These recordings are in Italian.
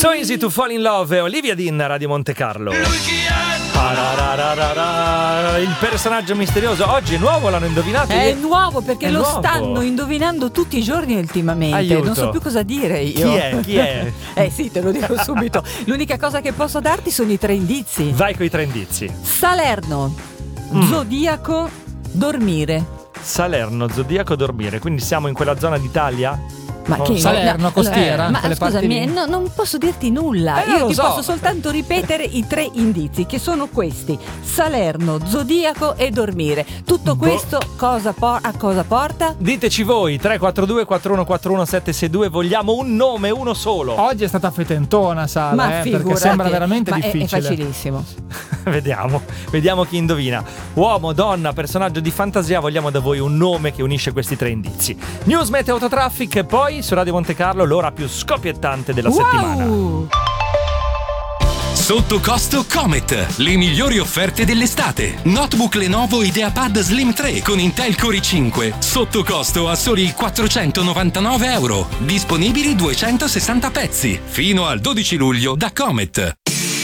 So Easy to Fall in Love, Olivia Dean, Radio Monte Carlo. Il personaggio misterioso oggi è nuovo, l'hanno indovinato? È nuovo perché È lo nuovo. stanno indovinando tutti i giorni ultimamente. Aiuto. Non so più cosa dire io. Chi è? Sì, te lo dico subito. L'unica cosa che posso darti sono i 3 indizi. Vai coi 3 indizi. Salerno, Zodiaco, dormire. Salerno, Zodiaco, dormire. Quindi siamo in quella zona d'Italia? Ma che Salerno, costiera, ma quelle parti scusami, lì. non posso dirti nulla. non Io lo ti so. posso soltanto ripetere i 3 indizi, che sono questi: Salerno, Zodiaco e dormire. Tutto questo a cosa porta? Diteci voi, 342 4141 762, vogliamo un nome, uno solo. Oggi è stata fetentona, Sala, perché figurati. sembra veramente Ma difficile. è facilissimo. Vediamo chi indovina. Uomo, donna, personaggio di fantasia, vogliamo da voi un nome che unisce questi 3 indizi. News, meteo, autotraffic e poi su Radio Monte Carlo l'ora più scoppiettante della settimana. Sotto costo Comet, le migliori offerte dell'estate. Notebook Lenovo IdeaPad Slim 3 con Intel Core i5, sotto costo a soli €499. Disponibili 260 pezzi, fino al 12 luglio da Comet.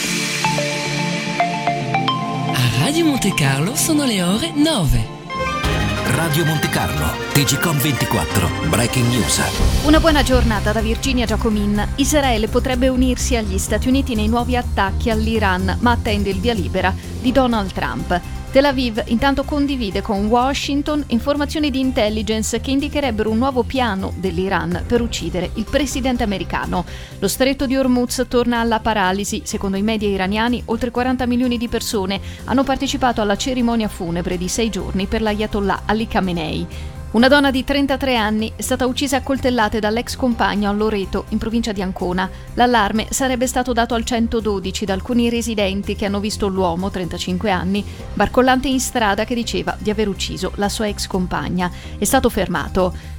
A Radio Monte Carlo sono le ore 9. Radio Monte Carlo, TGcom 24, Breaking News. Una buona giornata da Virginia Giacomin. Israele potrebbe unirsi agli Stati Uniti nei nuovi attacchi all'Iran, ma attende il via libera di Donald Trump. Tel Aviv intanto condivide con Washington informazioni di intelligence che indicherebbero un nuovo piano dell'Iran per uccidere il presidente americano. Lo stretto di Hormuz torna alla paralisi. Secondo i media iraniani, oltre 40 milioni di persone hanno partecipato alla cerimonia funebre di 6 giorni per l'Ayatollah Ali Khamenei. Una donna di 33 anni è stata uccisa a coltellate dall'ex compagno a Loreto, in provincia di Ancona. L'allarme sarebbe stato dato al 112 da alcuni residenti che hanno visto l'uomo, 35 anni, barcollante in strada che diceva di aver ucciso la sua ex compagna. È stato fermato.